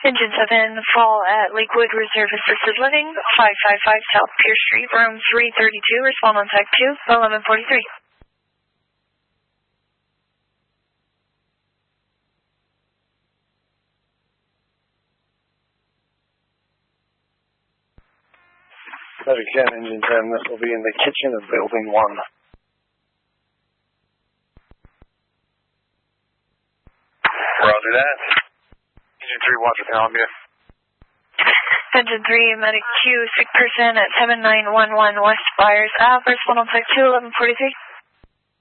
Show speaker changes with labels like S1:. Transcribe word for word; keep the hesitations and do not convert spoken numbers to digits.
S1: Engine seven, fall at Lakewood Reserve Assisted Living, five five five South Pierce Street, room three thirty-two, respond on type two, eleven forty-three.
S2: Again, Engine ten, this will be in the kitchen of building one.
S3: Roger that. Engine three, Watcher Columbia.
S1: Engine three, medic Q, sick person at seven nine one one West Byers Ave, respond on type two, eleven forty-three.